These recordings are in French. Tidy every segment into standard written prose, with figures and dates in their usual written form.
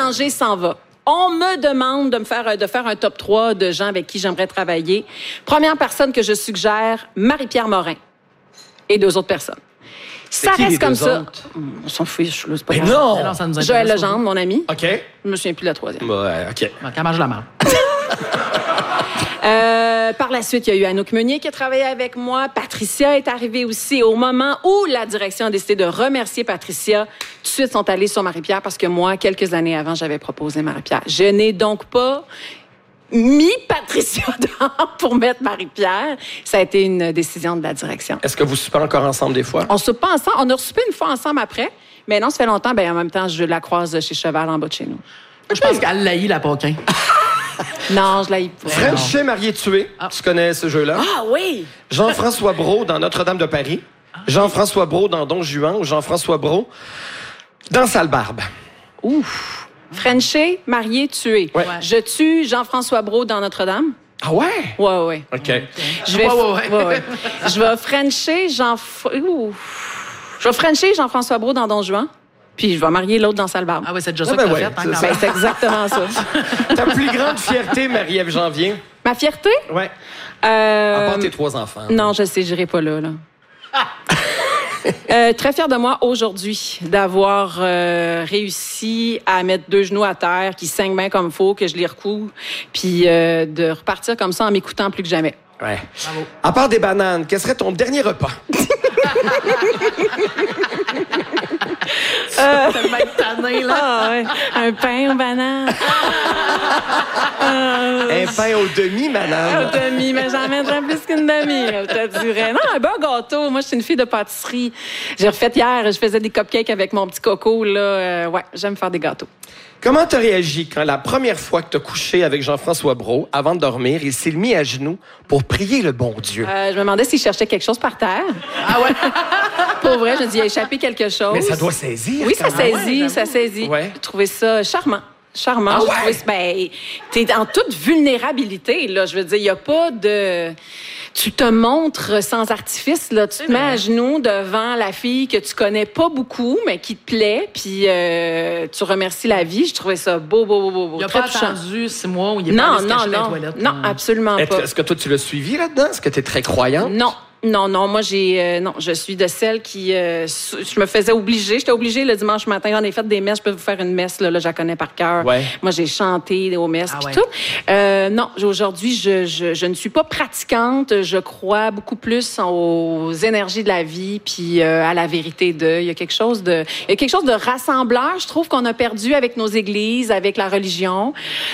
Bélanger s'en va. On me demande de faire un top 3 de gens avec qui j'aimerais travailler. Première personne que je suggère, Marie-Pierre Morin. Et 2 autres personnes. Ça reste comme ça. On s'en fiche, là, c'est pas grave. Non! Ça nous Joël Legendre, mon ami. OK. Je me souviens plus de la 3e. Ouais, OK. Quand mange la marde. Par la suite, il y a eu Anouk Meunier qui a travaillé avec moi. Patricia est arrivée aussi au moment où la direction a décidé de remercier Patricia. Tout de suite, sont allés sur Marie-Pierre parce que moi, quelques années avant, j'avais proposé Marie-Pierre. Je n'ai donc pas mis Patricia dehors pour mettre Marie-Pierre. Ça a été une décision de la direction. Est-ce que vous soupez encore ensemble des fois? On soupe pas ensemble. On a soupé une fois ensemble après. Mais non, ça fait longtemps. En même temps, je la croise chez Cheval en bas de chez nous. Je pense qu'elle l'haït, la Paquin. Non, je l'ai pas. Frenché, marié, tué. Tu connais ce jeu-là? Ah oui! Jean-François Brault dans Notre-Dame de Paris. Jean-François Brault dans Don Juan ou Jean-François Brault dans Sale Barbe. Ouf! Frenché, marié, tué. Ouais. Je tue Jean-François Brault dans Notre-Dame. Ah ouais? Ouais. OK. Je vais Je vais Frencher Jean-François Brault dans Don Juan. Puis je vais marier l'autre dans Sale Barbe. Ah oui, c'est déjà ça Ah que ben t'as ouais, fait. c'est ça. C'est exactement ça. Ta plus grande fierté, Marie-Ève Janvier? Ma fierté? Ouais. À part tes 3 enfants. Non, je sais, j'irai pas là. Très fière de moi aujourd'hui d'avoir réussi à mettre 2 genoux à terre, qui saignent bien comme faut, que je les recoue, puis de repartir comme ça en m'écoutant plus que jamais. Ouais. Bravo. À part des bananes, quel serait ton dernier repas? Tellement tanné, là. Ah, ouais. Un pain aux bananes. Un pain au demi-banane. Un demi, mais j'en mettrais plus qu'une demi, je te dirais. Non, un bon gâteau. Moi, je suis une fille de pâtisserie. J'ai refait hier, je faisais des cupcakes avec mon petit coco, là. Ouais, j'aime faire des gâteaux. Comment t'as réagi quand la première fois que t'as couché avec Jean-François Brault, avant de dormir, il s'est mis à genoux pour prier le bon Dieu? Je me demandais s'il cherchait quelque chose par terre. Ah ouais? Pour vrai, je me dis, il a échappé quelque chose. Mais ça doit saisir. Oui, ça quand même. saisit, ça saisit. Ouais. J'ai trouvé ça charmant. Charmant. Ah J'ai ouais? trouvé t'es en toute vulnérabilité, là. Je veux dire, il n'y a pas de... Tu te montres sans artifice, là. Tu te mets à genoux devant la fille que tu connais pas beaucoup, mais qui te plaît, puis tu remercies la vie. Je trouvais ça beau. Il n'a très pas touchant. attendu 6 mois où il est pas allé se cacher dans les toilettes. Non, absolument pas. Est-ce que toi, tu l'as suivi là-dedans? Est-ce que t'es très croyante? Non, moi, je suis de celles qui... je me faisais obliger. J'étais obligée le dimanche matin. J'en ai fait des messes. Je peux vous faire une messe, là je la connais par cœur. Ouais. Moi, j'ai chanté aux messes puis ouais. tout. Non, aujourd'hui, je ne suis pas pratiquante. Je crois beaucoup plus aux énergies de la vie puis à la vérité d'eux. Il y a quelque chose de rassembleur, je trouve, qu'on a perdu avec nos églises, avec la religion.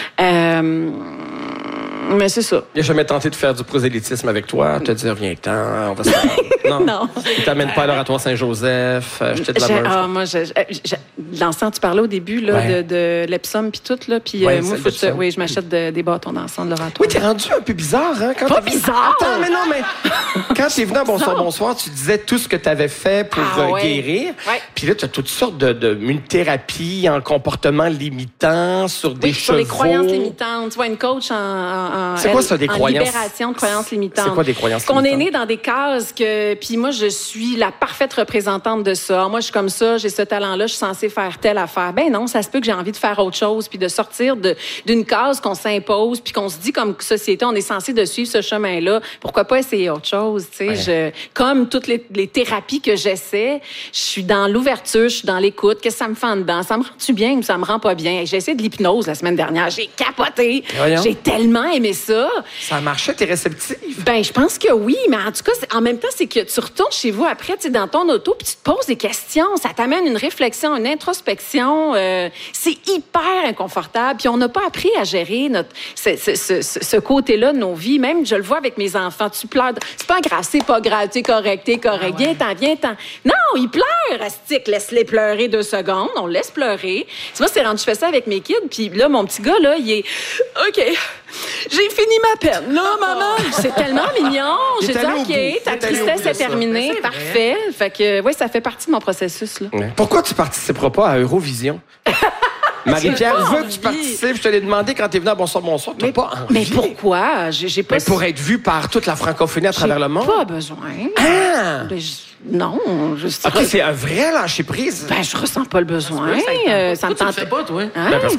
Mais c'est ça. Il n'a jamais tenté de faire du prosélytisme avec toi, te dire, viens-t'en, on va se faire. Non. Il t'amène pas à l'oratoire Saint-Joseph, jeter de la meuf. Moi, l'encens, tu parlais au début là, Ouais. de l'Epsom puis tout, là. Puis Ouais, moi, c'est je m'achète des bâtons d'encens de l'oratoire. Oui, t'es rendu un peu bizarre, hein? Pas bizarre! Attends, mais quand t'es venu à Bonsoir, tu disais tout ce que t'avais fait pour guérir. Ouais. Puis là, t'as toutes sortes une thérapie en comportement limitant, sur des chevaux. Sur les croyances limitantes. Tu vois, une coach c'est quoi ça, des croyances? libération de croyances limitantes. C'est quoi des croyances Qu'on est limitantes? né dans des cases que... Puis moi, je suis la parfaite représentante de ça. Moi, je suis comme ça, j'ai ce talent-là, je suis censée faire telle affaire. Ben non, ça se peut que j'ai envie de faire autre chose, puis de sortir d'une case qu'on s'impose, puis qu'on se dit comme société, on est censé de suivre ce chemin-là. Pourquoi pas essayer autre chose, tu sais? Comme toutes les thérapies que j'essaie, je suis dans l'ouverture, je suis dans l'écoute. Qu'est-ce que ça me fait en dedans? Ça me rend-tu bien ou ça me rend pas bien? J'ai essayé de l'hypnose la semaine dernière. J'ai capoté. Voyons. J'ai tellement aimé ça. Ça marchait, t'es réceptive? Ben, je pense que oui, mais en tout cas, en même temps, c'est que tu retournes chez vous après, tu sais, dans ton auto, puis tu te poses des questions. Ça t'amène une réflexion, une introspection. C'est hyper inconfortable. Puis on n'a pas appris à gérer ce côté-là de nos vies. Même, je le vois avec mes enfants. Tu pleures. C'est pas grave, t'es correct. Viens-t'en. Non, ils pleurent, astique. Laisse-les pleurer 2 secondes. On le laisse pleurer. Tu vois, c'est rendu, je fais ça avec mes kids. Puis là, mon petit gars, là, il est... OK, j'ai fini ma peine. Là, maman, c'est tellement mignon. J'ai dit, OK, ta tristesse est terminée. Parfait. Fait que, oui, ça fait partie de mon processus, là. Ouais. Pourquoi tu participeras pas à Eurovision? Marie-Pierre J'ai pas veut que tu envie. participes. Je te l'ai demandé quand t'es venu à Bonsoir, t'as pas envie. Mais pourquoi? J'ai pas... Mais pour être vu par toute la francophonie à travers le monde. Pas besoin. Ah! Ben, non, OK, c'est un vrai lâcher-prise. Ben, je ressens pas le besoin. Ça me Pourquoi tu le tente fais pas, toi? Hein? Ben, parce